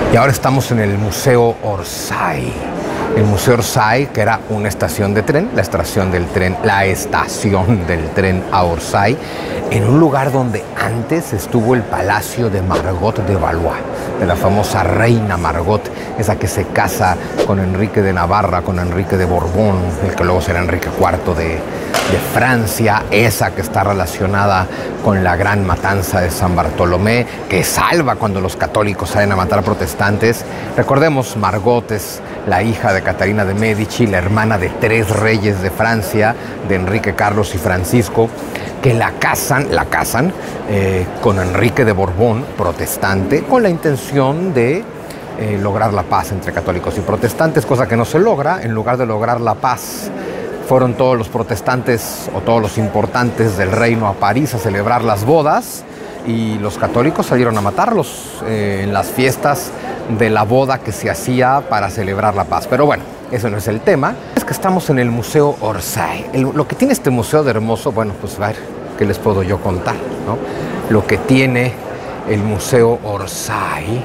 Y ahora estamos en el Museo Orsay. El Museo Orsay, que era una estación de tren, la estación del tren a Orsay, en un lugar donde antes estuvo el Palacio de Margot de Valois, de la famosa reina Margot, esa que se casa con Enrique de Navarra, con Enrique de Borbón, el que luego será Enrique IV de Francia, esa que está relacionada con la gran matanza de San Bartolomé, que salva cuando los católicos salen a matar a protestantes. Recordemos, Margot es la hija de Catarina de Medici, la hermana de 3 reyes de Francia, de Enrique, Carlos y Francisco, que la casan con Enrique de Borbón, protestante, con la intención de lograr la paz entre católicos y protestantes, cosa que no se logra. En lugar de lograr la paz, fueron todos los protestantes o todos los importantes del reino a París a celebrar las bodas, y los católicos salieron a matarlos en las fiestas de la boda que se hacía para celebrar la paz. Pero bueno, ese no es el tema. Es que estamos en el Museo Orsay. Lo que tiene este museo de hermoso, bueno, pues a ver, ¿qué les puedo yo contar, no? Lo que tiene el Museo Orsay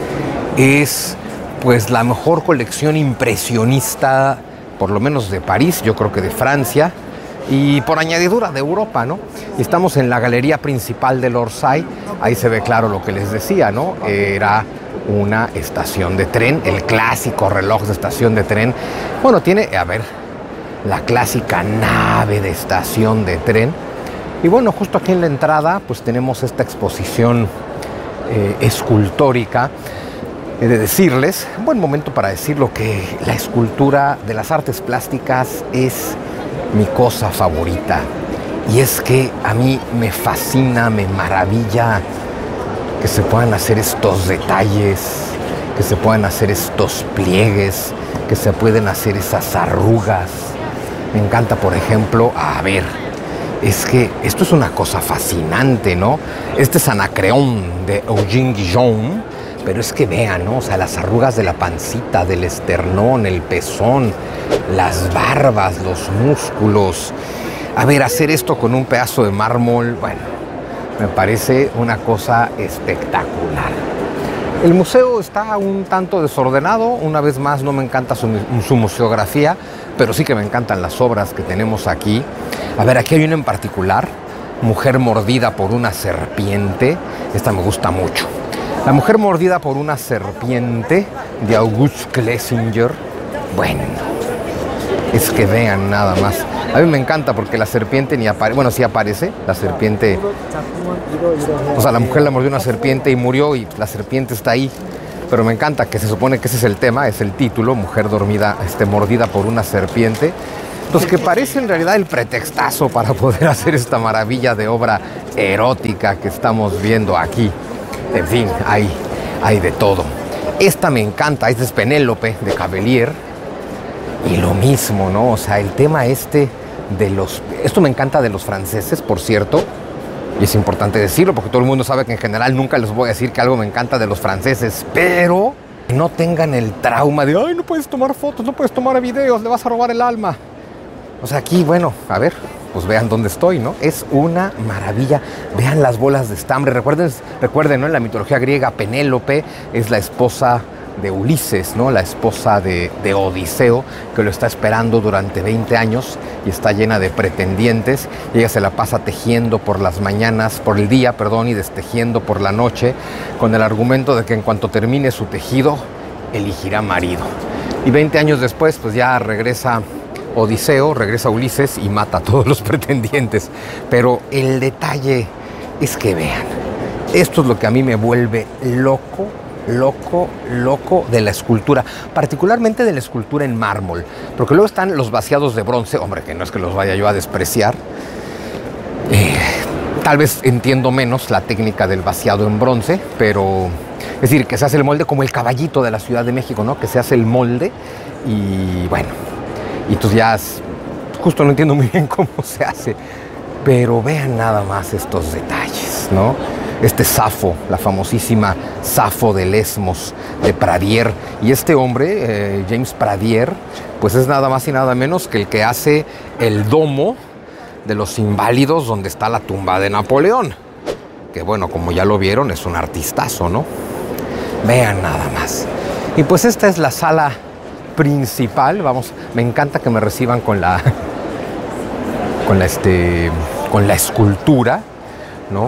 es pues la mejor colección impresionista, por lo menos de París, yo creo que de Francia, y por añadidura de Europa, ¿no? Y estamos en la galería principal del Orsay. Ahí se ve claro lo que les decía, ¿no? Era una estación de tren, el clásico reloj de estación de tren. Bueno, tiene, a ver, la clásica nave de estación de tren. Y bueno, justo aquí en la entrada, pues tenemos esta exposición escultórica. He de decirles, un buen momento para decirlo, que la escultura de las artes plásticas es mi cosa favorita. Y es que a mí me fascina, me maravilla que se puedan hacer estos detalles, que se puedan hacer estos pliegues, que se pueden hacer esas arrugas. Me encanta, por ejemplo, a ver, es que esto es una cosa fascinante, ¿no? Este es Anacreón de Eugene Guillaume, pero es que vean, ¿no? O sea, las arrugas de la pancita, del esternón, el pezón, las barbas, los músculos. A ver, hacer esto con un pedazo de mármol, bueno, me parece una cosa espectacular. El museo está un tanto desordenado. Una vez más, no me encanta su museografía, pero sí que me encantan las obras que tenemos aquí. A ver, aquí hay una en particular, Mujer mordida por una serpiente. Esta me gusta mucho. La mujer mordida por una serpiente, de Auguste Clesinger. Bueno, es que vean nada más. A mí me encanta porque la serpiente ni aparece. Bueno, sí aparece la serpiente. O sea, la mujer la mordió una serpiente y murió, y la serpiente está ahí. Pero me encanta que se supone que ese es el tema, es el título, mujer mordida por una serpiente. Entonces, que parece en realidad el pretextazo para poder hacer esta maravilla de obra erótica que estamos viendo aquí. En fin, hay de todo. Esta me encanta, esta es Penélope de Cavelier. Y lo mismo, ¿no? O sea, el tema este de los... Esto me encanta de los franceses, por cierto. Y es importante decirlo porque todo el mundo sabe que en general nunca les voy a decir que algo me encanta de los franceses. Pero que no tengan el trauma de, ay, no puedes tomar fotos, no puedes tomar videos, le vas a robar el alma. O sea, aquí, bueno, a ver, pues vean dónde estoy, ¿no? Es una maravilla. Vean las bolas de estambre. Recuerden, ¿no? En la mitología griega, Penélope es la esposa de Ulises, ¿no? La esposa de Odiseo, que lo está esperando durante 20 años y está llena de pretendientes. Y ella se la pasa tejiendo por las mañanas, por el día, perdón, y destejiendo por la noche, con el argumento de que en cuanto termine su tejido, elegirá marido. Y 20 años después, pues ya regresa Odiseo, regresa Ulises y mata a todos los pretendientes. Pero el detalle es que vean, esto es lo que a mí me vuelve loco de la escultura, particularmente de la escultura en mármol, porque luego están los vaciados de bronce. Hombre, que no es que los vaya yo a despreciar, tal vez entiendo menos la técnica del vaciado en bronce, pero es decir, que se hace el molde como el caballito de la Ciudad de México, ¿no? Que se hace el molde y bueno, y entonces ya justo no entiendo muy bien cómo se hace, pero vean nada más estos detalles, ¿no? Este Safo, la famosísima Safo de Lesmos, de Pradier. Y este hombre, James Pradier, pues es nada más y nada menos que el que hace el domo de los Inválidos, donde está la tumba de Napoleón. Que bueno, como ya lo vieron, es un artistazo, ¿no? Vean nada más. Y pues esta es la sala principal. Vamos, me encanta que me reciban con la escultura, ¿no?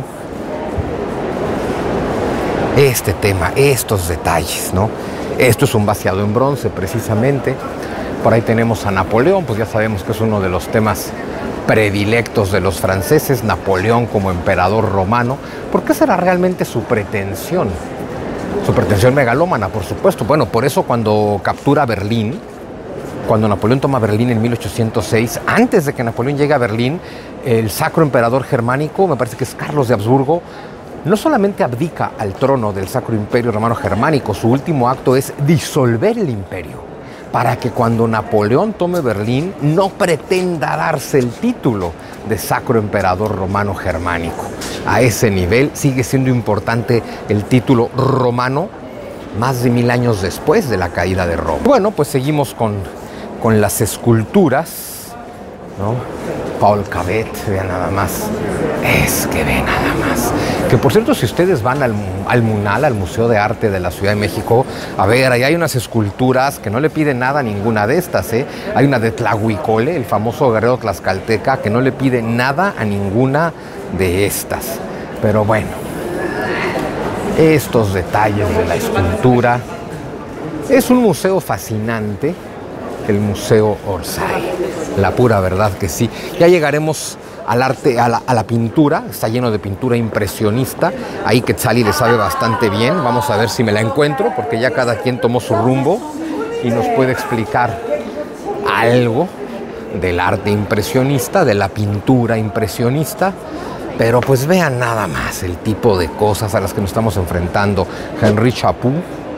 Este tema, estos detalles, ¿no? Esto es un vaciado en bronce, precisamente. Por ahí tenemos a Napoleón, pues ya sabemos que es uno de los temas predilectos de los franceses, Napoleón como emperador romano. ¿Por qué será realmente su pretensión? Su pretensión megalómana, por supuesto. Bueno, por eso cuando captura Berlín, cuando Napoleón toma Berlín en 1806, antes de que Napoleón llegue a Berlín, el Sacro Emperador Germánico, me parece que es Carlos de Habsburgo, no solamente abdica al trono del Sacro Imperio Romano Germánico, su último acto es disolver el imperio, para que cuando Napoleón tome Berlín no pretenda darse el título de Sacro Emperador Romano Germánico. A ese nivel sigue siendo importante el título romano más de 1000 años después de la caída de Roma. Bueno, pues seguimos con las esculturas, ¿no? Paul Cabet, vean nada más. Es que ve nada más. Que por cierto, si ustedes van al MUNAL, al Museo de Arte de la Ciudad de México, a ver, ahí hay unas esculturas que no le piden nada a ninguna de estas, ¿eh? Hay una de Tlahuicole, el famoso guerrero tlaxcalteca, que no le pide nada a ninguna de estas. Pero bueno, estos detalles de la escultura. Es un museo fascinante, el Museo Orsay. La pura verdad que sí. Ya llegaremos al arte, a la pintura. Está lleno de pintura impresionista. Ahí Quetzali le sabe bastante bien. Vamos a ver si me la encuentro, porque ya cada quien tomó su rumbo y nos puede explicar algo del arte impresionista, de la pintura impresionista. Pero pues vean nada más el tipo de cosas a las que nos estamos enfrentando. Henri Chaput.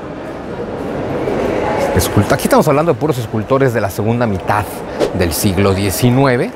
Aquí estamos hablando de puros escultores de la segunda mitad del siglo XIX.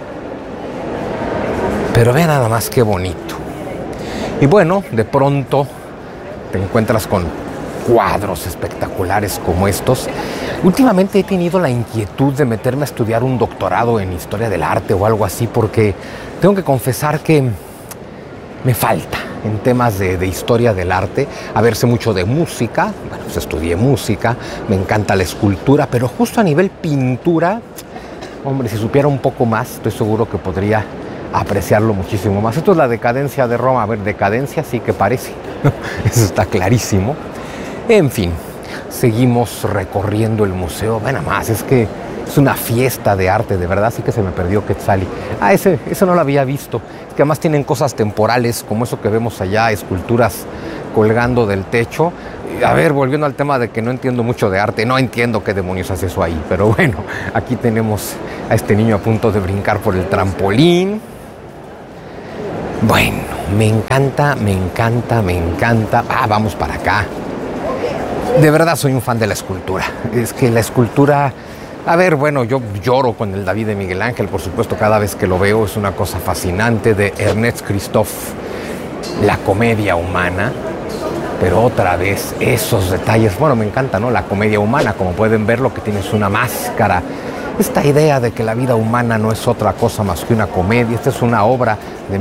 Pero vean nada más qué bonito. Y bueno, de pronto te encuentras con cuadros espectaculares como estos. Últimamente he tenido la inquietud de meterme a estudiar un doctorado en historia del arte o algo así, porque tengo que confesar que me falta en temas de historia del arte. A ver, sé mucho de música, bueno, pues estudié música, me encanta la escultura, pero justo a nivel pintura, hombre, si supiera un poco más, estoy seguro que podría apreciarlo muchísimo más. Esto es la decadencia de Roma. A ver, decadencia sí que parece, ¿no? Eso está clarísimo. En fin, seguimos recorriendo el museo. Ven nada más, es que es una fiesta de arte, de verdad, sí que se me perdió Quetzali. Ah, ese no lo había visto. Es que además tienen cosas temporales, como eso que vemos allá, esculturas colgando del techo. A ver, volviendo al tema de que no entiendo mucho de arte, no entiendo qué demonios hace eso ahí, pero bueno, aquí tenemos a este niño a punto de brincar por el trampolín. Bueno, me encanta, me encanta, me encanta. Ah, vamos para acá. De verdad soy un fan de la escultura. Es que la escultura... A ver, bueno, yo lloro con el David de Miguel Ángel, por supuesto, cada vez que lo veo es una cosa fascinante, de Ernest Christophe, La comedia humana. Pero otra vez, esos detalles, bueno, me encanta, ¿no? La comedia humana, como pueden ver, lo que tiene es una máscara. Esta idea de que la vida humana no es otra cosa más que una comedia. Esta es una obra de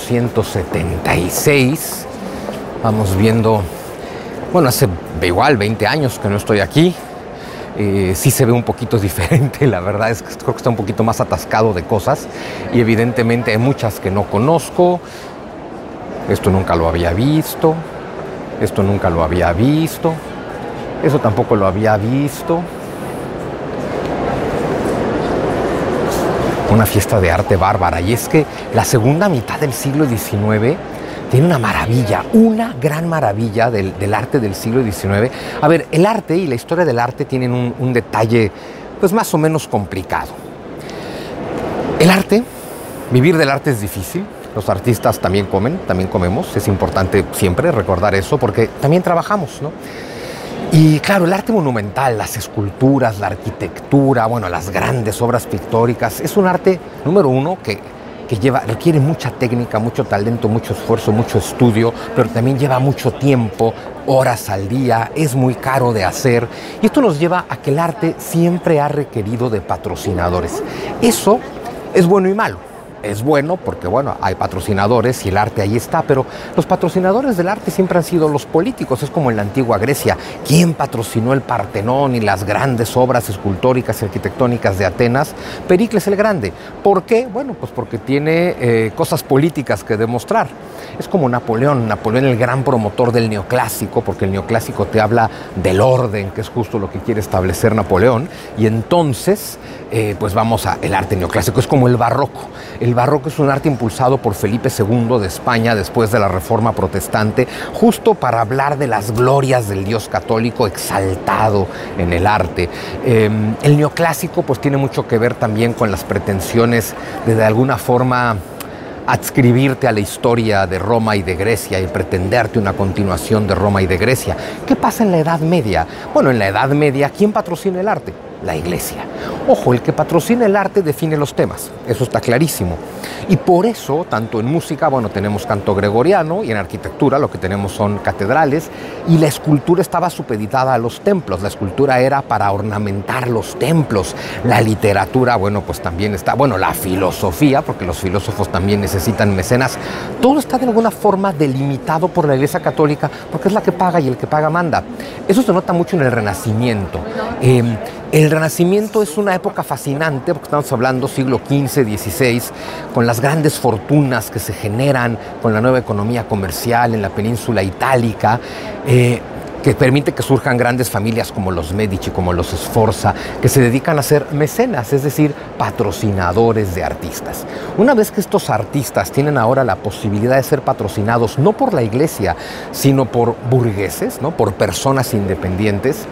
1876. Vamos viendo, bueno, hace igual 20 años que no estoy aquí. Sí se ve un poquito diferente, la verdad es que creo que está un poquito más atascado de cosas y evidentemente hay muchas que no conozco. Esto nunca lo había visto, esto nunca lo había visto, eso tampoco lo había visto. Una fiesta de arte bárbara, y es que la segunda mitad del siglo XIX tiene una maravilla, una gran maravilla del arte del siglo XIX. A ver, el arte y la historia del arte tienen un detalle, pues más o menos complicado. El arte, vivir del arte es difícil. Los artistas también comen, también comemos. Es importante siempre recordar eso porque también trabajamos, ¿no? Y claro, el arte monumental, las esculturas, la arquitectura, bueno, las grandes obras pictóricas, es un arte, número uno, que requiere mucha técnica, mucho talento, mucho esfuerzo, mucho estudio, pero también lleva mucho tiempo, horas al día, es muy caro de hacer. Y esto nos lleva a que el arte siempre ha requerido de patrocinadores. Eso es bueno y malo. es bueno porque, bueno, hay patrocinadores y el arte ahí está, pero los patrocinadores del arte siempre han sido los políticos. Es como en la antigua Grecia. ¿Quién patrocinó el Partenón y las grandes obras escultóricas y arquitectónicas de Atenas? Pericles el Grande. ¿Por qué? Bueno, pues porque tiene cosas políticas que demostrar. Es como Napoleón el gran promotor del neoclásico, porque el neoclásico te habla del orden, que es justo lo que quiere establecer Napoleón, y entonces, pues vamos a el arte neoclásico. Es como el barroco. El barroco es un arte impulsado por Felipe II de España después de la Reforma Protestante, justo para hablar de las glorias del Dios católico exaltado en el arte. El neoclásico pues tiene mucho que ver también con las pretensiones de alguna forma adscribirte a la historia de Roma y de Grecia y pretenderte una continuación de Roma y de Grecia. ¿Qué pasa en la Edad Media? Bueno, en la Edad Media, ¿quién patrocina el arte? La Iglesia. Ojo, el que patrocina el arte define los temas, eso está clarísimo. Y por eso, tanto en música, bueno, tenemos canto gregoriano, y en arquitectura lo que tenemos son catedrales, y la escultura estaba supeditada a los templos. La escultura era para ornamentar los templos. La literatura, bueno, pues también está, bueno, la filosofía, porque los filósofos también necesitan mecenas. Todo está de alguna forma delimitado por la Iglesia Católica, porque es la que paga y el que paga manda. Eso se nota mucho en el Renacimiento. El Renacimiento es una época fascinante, porque estamos hablando siglo XV, XVI, con las grandes fortunas que se generan con la nueva economía comercial en la península itálica, que permite que surjan grandes familias como los Medici, como los Sforza, que se dedican a ser mecenas, es decir, patrocinadores de artistas. Una vez que estos artistas tienen ahora la posibilidad de ser patrocinados no por la Iglesia, sino por burgueses, ¿no?, por personas independientes,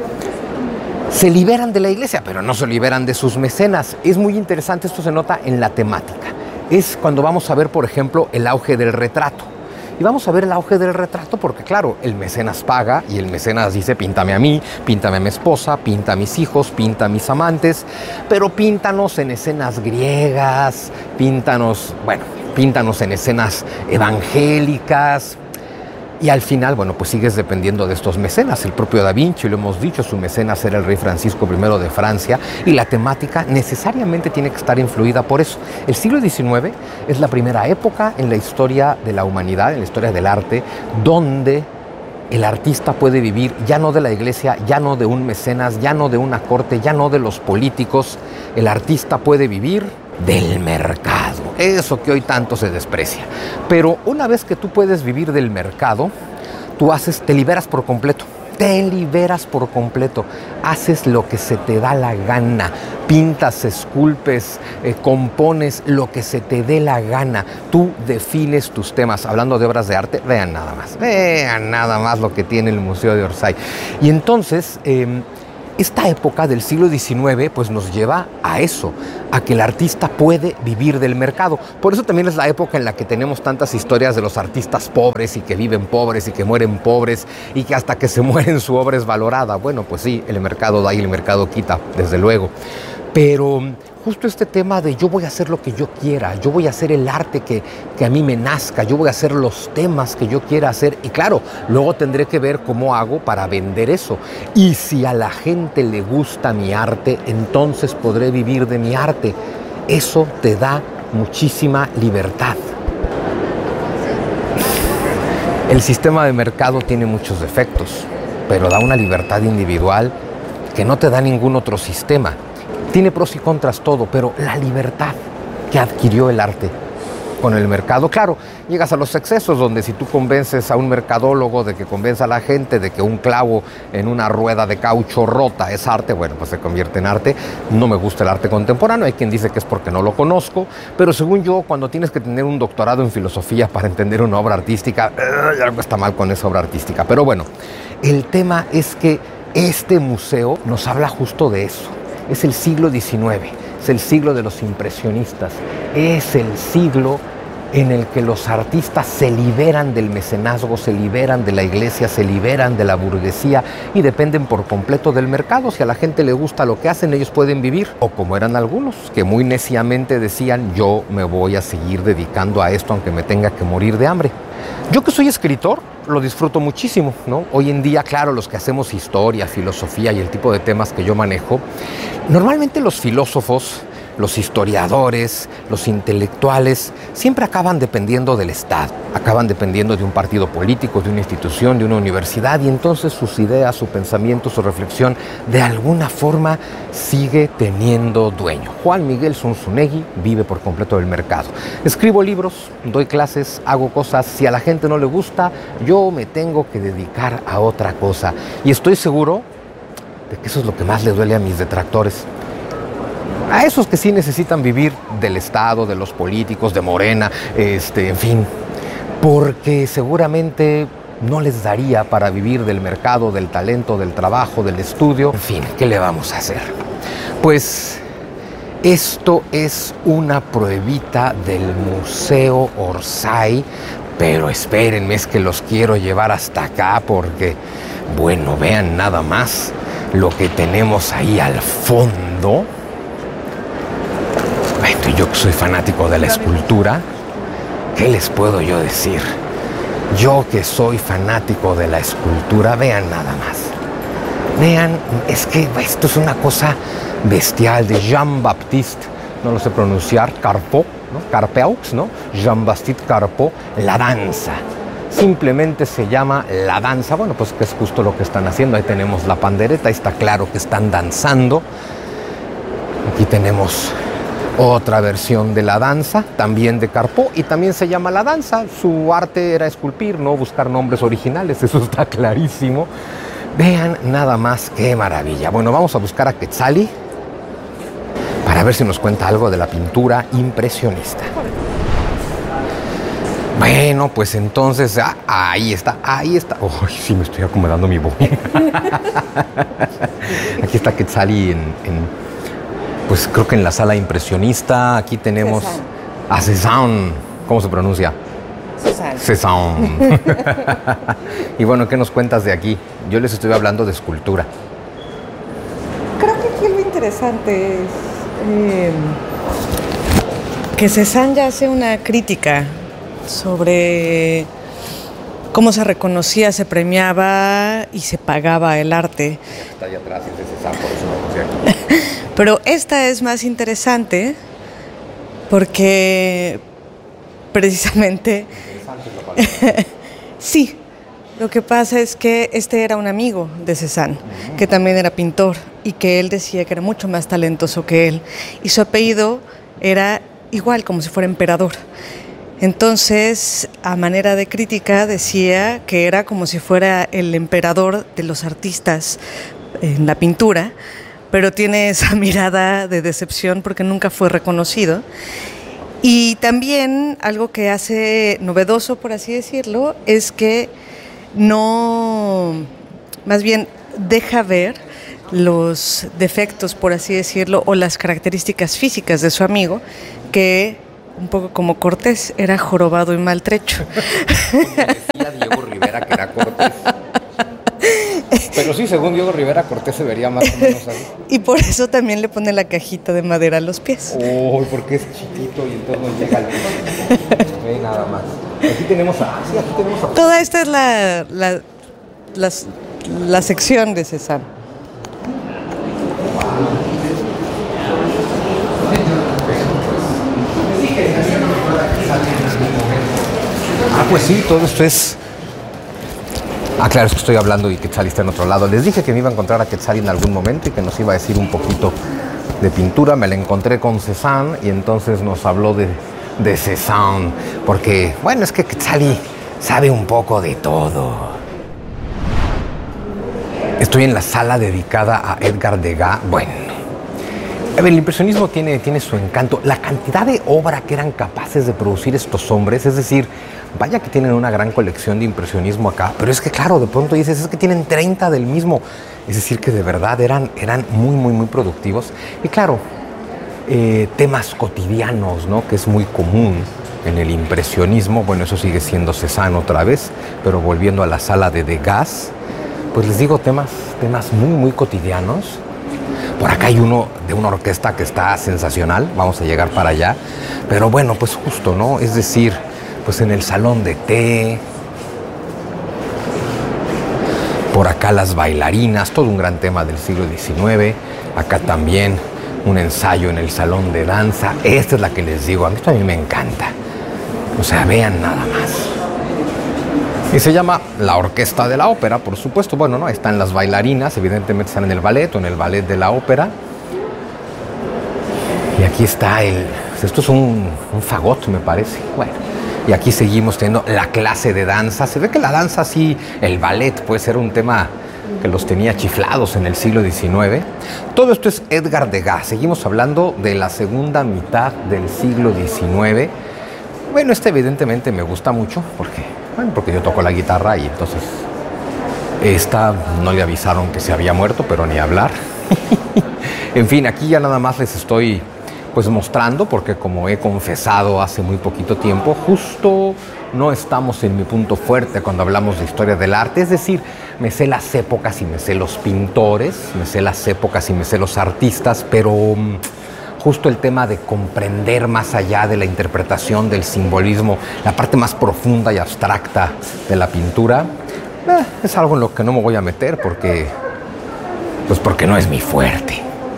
se liberan de la Iglesia, pero no se liberan de sus mecenas. Es muy interesante, esto se nota en la temática. Es cuando vamos a ver, por ejemplo, el auge del retrato. Y vamos a ver el auge del retrato porque, claro, el mecenas paga y el mecenas dice: píntame a mí, píntame a mi esposa, pinta a mis hijos, pinta a mis amantes, pero píntanos en escenas griegas, píntanos en escenas evangélicas. Y al final, bueno, pues sigues dependiendo de estos mecenas. El propio Da Vinci, lo hemos dicho, su mecenas era el rey Francisco I de Francia, y la temática necesariamente tiene que estar influida por eso. El siglo XIX es la primera época en la historia de la humanidad, en la historia del arte, donde el artista puede vivir ya no de la Iglesia, ya no de un mecenas, ya no de una corte, ya no de los políticos. El artista puede vivir del mercado, eso que hoy tanto se desprecia. Pero una vez que tú puedes vivir del mercado, te liberas por completo. Te liberas por completo, haces lo que se te da la gana, pintas, esculpes, compones lo que se te dé la gana, tú defines tus temas. Hablando de obras de arte, vean nada más lo que tiene el Museo de Orsay. Y entonces, esta época del siglo XIX pues nos lleva a eso, a que el artista puede vivir del mercado. Por eso también es la época en la que tenemos tantas historias de los artistas pobres y que viven pobres y que mueren pobres y que hasta que se mueren su obra es valorada. Bueno, pues sí, el mercado da y el mercado quita, desde luego. Pero justo este tema de yo voy a hacer lo que yo quiera, yo voy a hacer el arte que a mí me nazca, yo voy a hacer los temas que yo quiera hacer, y claro, luego tendré que ver cómo hago para vender eso. Y si a la gente le gusta mi arte, entonces podré vivir de mi arte. Eso te da muchísima libertad. El sistema de mercado tiene muchos defectos, pero da una libertad individual que no te da ningún otro sistema. Tiene pros y contras todo, pero la libertad que adquirió el arte con el mercado, claro, llegas a los excesos donde si tú convences a un mercadólogo de que convenza a la gente de que un clavo en una rueda de caucho rota es arte, bueno, pues se convierte en arte. No me gusta el arte contemporáneo, hay quien dice que es porque no lo conozco, pero según yo, cuando tienes que tener un doctorado en filosofía para entender una obra artística, algo está mal con esa obra artística. Pero bueno, el tema es que este museo nos habla justo de eso. Es el siglo XIX, es el siglo de los impresionistas, es el siglo en el que los artistas se liberan del mecenazgo, se liberan de la Iglesia, se liberan de la burguesía y dependen por completo del mercado. Si a la gente le gusta lo que hacen, ellos pueden vivir. O como eran algunos, que muy neciamente decían: yo me voy a seguir dedicando a esto aunque me tenga que morir de hambre. Yo, que soy escritor, lo disfruto muchísimo, ¿no? Hoy en día, claro, los que hacemos historia, filosofía y el tipo de temas que yo manejo, normalmente los filósofos los historiadores, los intelectuales, siempre acaban dependiendo del Estado, acaban dependiendo de un partido político, de una institución, de una universidad, y entonces sus ideas, su pensamiento, su reflexión, de alguna forma sigue teniendo dueño. Juan Miguel Zunzunegui vive por completo del mercado. Escribo libros, doy clases, hago cosas. Si a la gente no le gusta, yo me tengo que dedicar a otra cosa. Y estoy seguro de que eso es lo que más le duele a mis detractores. A esos que sí necesitan vivir del Estado, de los políticos, de Morena, en fin, porque seguramente no les daría para vivir del mercado, del talento, del trabajo, del estudio. En fin, ¿qué le vamos a hacer? Pues esto es una pruebita del Museo Orsay, pero espérenme, es que los quiero llevar hasta acá porque, bueno, vean nada más lo que tenemos ahí al fondo. Bueno, yo que soy fanático de la escultura, ¿qué les puedo yo decir? Yo que soy fanático de la escultura, vean nada más. Vean, es que esto es una cosa bestial de Jean-Baptiste, no lo sé pronunciar, Carpeaux, ¿no? Carpeaux, ¿no? Jean-Baptiste Carpeaux, La danza. Simplemente se llama La danza. Bueno, pues que es justo lo que están haciendo. Ahí tenemos la pandereta, ahí está claro que están danzando. Aquí tenemos otra versión de La danza, también de Carpeaux, y también se llama La danza. Su arte era esculpir, no buscar nombres originales, eso está clarísimo. Vean nada más qué maravilla. Bueno, vamos a buscar a Quetzali para ver si nos cuenta algo de la pintura impresionista. Bueno, pues entonces, ahí está. Ay, sí, me estoy acomodando mi voz. Aquí está Quetzali pues creo que en la sala impresionista. Aquí tenemos a Cézanne. ¿Cómo se pronuncia? Cézanne. Y bueno, ¿qué nos cuentas de aquí? Yo les estoy hablando de escultura. Creo que aquí lo interesante es que Cézanne ya hace una crítica sobre cómo se reconocía, se premiaba y se pagaba el arte. Está allá atrás, es de Cézanne, por eso lo puse aquí. Pero esta es más interesante porque precisamente sí, lo que pasa es que este era un amigo de Cézanne, que también era pintor y que él decía que era mucho más talentoso que él, y su apellido era igual, como si fuera emperador. Entonces, a manera de crítica, decía que era como si fuera el emperador de los artistas en la pintura, pero tiene esa mirada de decepción porque nunca fue reconocido. Y también algo que hace novedoso, por así decirlo, es que más bien deja ver los defectos, por así decirlo, o las características físicas de su amigo, que un poco como Cortés, era jorobado y maltrecho. Decía Diego Rivera que era Cortés. Pero sí, según Diego Rivera, Cortés se vería más o menos así. Y por eso también le pone la cajita de madera a los pies. Porque es chiquito y entonces no llega al piso. Ve nada más. Aquí tenemos a... Toda esta es la sección de Cézanne. Pues sí, todo esto es... claro, es que estoy hablando y Quetzali está en otro lado. Les dije que me iba a encontrar a Quetzali en algún momento y que nos iba a decir un poquito de pintura. Me la encontré con Cézanne y entonces nos habló de Cézanne. Porque, bueno, es que Quetzali sabe un poco de todo. Estoy en la sala dedicada a Edgar Degas. Bueno, el impresionismo tiene su encanto. La cantidad de obra que eran capaces de producir estos hombres, es decir, vaya que tienen una gran colección de impresionismo acá, pero es que claro, de pronto dices, es que tienen 30 del mismo. Es decir, que de verdad eran muy, muy, muy productivos. Y claro, temas cotidianos, ¿no? Que es muy común en el impresionismo. Bueno, eso sigue siendo Cézanne otra vez, pero volviendo a la sala de Degas, pues les digo, temas muy, muy cotidianos. Por acá hay uno de una orquesta que está sensacional, vamos a llegar para allá. Pero bueno, pues justo, ¿no? Es decir, pues en el salón de té, por acá las bailarinas, todo un gran tema del siglo XIX. Acá también, un ensayo en el salón de danza. Esta es la que les digo, a mí también me encanta. O sea, vean nada más. Y se llama La Orquesta de la Ópera, por supuesto. Bueno, no, están las bailarinas, evidentemente están en el ballet o en el ballet de la ópera. Y aquí está esto es un fagot, me parece. Bueno, y aquí seguimos teniendo la clase de danza. Se ve que la danza, sí, el ballet puede ser un tema que los tenía chiflados en el siglo XIX. Todo esto es Edgar Degas. Seguimos hablando de la segunda mitad del siglo XIX. Bueno, evidentemente me gusta mucho porque yo toco la guitarra y entonces no le avisaron que se había muerto, pero ni hablar. En fin, aquí ya nada más les estoy pues mostrando, porque como he confesado hace muy poquito tiempo, justo no estamos en mi punto fuerte cuando hablamos de historia del arte. Es decir, me sé las épocas y me sé los pintores, me sé las épocas y me sé los artistas, pero justo el tema de comprender más allá de la interpretación, del simbolismo, la parte más profunda y abstracta de la pintura, es algo en lo que no me voy a meter porque no es mi fuerte.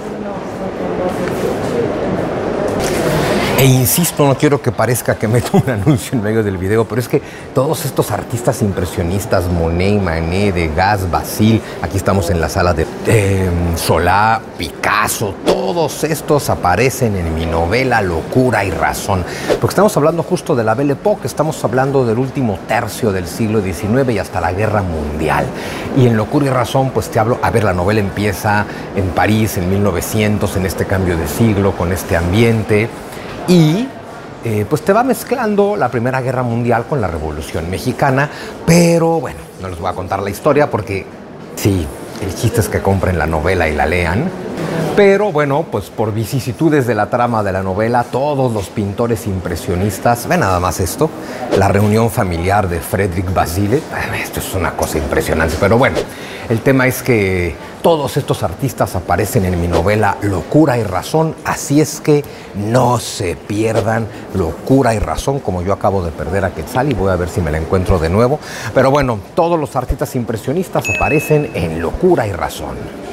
E insisto, no quiero que parezca que meto un anuncio en medio del video, pero es que todos estos artistas impresionistas, Monet, Manet, Degas, Bazille, aquí estamos en la sala de Solá, Picasso, todos estos aparecen en mi novela Locura y Razón, porque estamos hablando justo de la Belle Époque, estamos hablando del último tercio del siglo XIX y hasta la Guerra Mundial. Y en Locura y Razón, pues te hablo, la novela empieza en París en 1900, en este cambio de siglo, con este ambiente. Y pues te va mezclando la Primera Guerra Mundial con la Revolución Mexicana, pero bueno, no les voy a contar la historia porque sí, el chiste es que compren la novela y la lean. Pero bueno, pues por vicisitudes de la trama de la novela, todos los pintores impresionistas, ven nada más esto, la reunión familiar de Frédéric Bazille, esto es una cosa impresionante, pero bueno, el tema es que todos estos artistas aparecen en mi novela Locura y Razón, así es que no se pierdan Locura y Razón, como yo acabo de perder a Quetzal y voy a ver si me la encuentro de nuevo. Pero bueno, todos los artistas impresionistas aparecen en Locura y Razón.